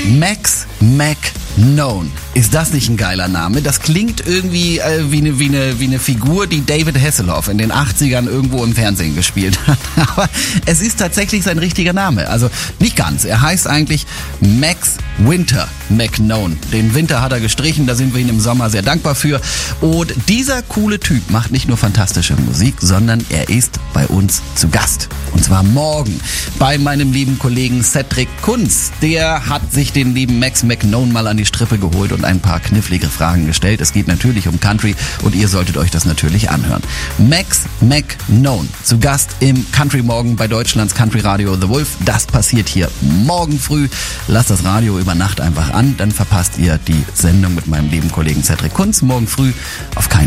Max McKnown. Ist das nicht ein geiler Name? Das klingt irgendwie wie eine Figur, die David Hasselhoff in den 80ern irgendwo im Fernsehen gespielt hat. Aber es ist tatsächlich sein richtiger Name. Also nicht ganz. Er heißt eigentlich Max Winter McKnown. Den Winter hat er gestrichen, da sind wir ihm im Sommer sehr dankbar für. Und dieser coole Typ macht nicht nur fantastische Musik, sondern er ist bei uns zu Gast. Und zwar morgen bei meinem lieben Kollegen Cedric Kunz. Der hat sich den lieben Max McKnown mal an die Strippe geholt und ein paar knifflige Fragen gestellt. Es geht natürlich um Country und ihr solltet euch das natürlich anhören. Max McKnown zu Gast im Country Morgen bei Deutschlands Country Radio The Wolf. Das passiert hier morgen früh. Lasst das Radio über Nacht einfach an, dann verpasst ihr die Sendung mit meinem lieben Kollegen Cedric Kunz morgen früh auf keinen